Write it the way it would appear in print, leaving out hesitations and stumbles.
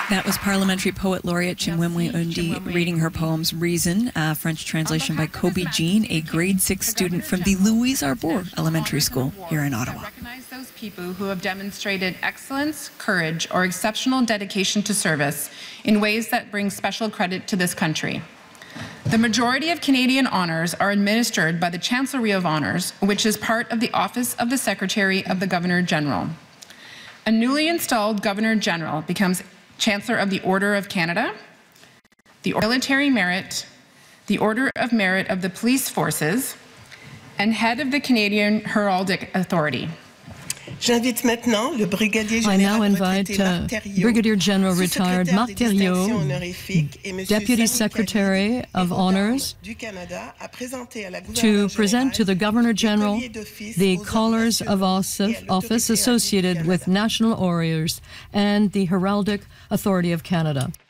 That was Parliamentary Poet Laureate Chinwemwe Undi reading her poems Reason, French translation by Kobe Jean, a grade 6 student from the Louise Arbour Elementary School here in Ottawa. Recognize those people who have demonstrated excellence, courage, or exceptional dedication to service in ways that bring special credit to this country. The majority of Canadian honours are administered by the Chancellery of Honours, which is part of the Office of the Secretary of the Governor-General. A newly installed Governor-General becomes Chancellor of the Order of Canada, the Military Merit, the Order of Merit of the Police Forces, and head of the Canadian Heraldic Authority. I now invite Brigadier General retired Marc Thériault, Deputy Secretary of Honours, to present to the Governor-General the Collars of Office associated with National Orreors and the Heraldic Authority of Canada.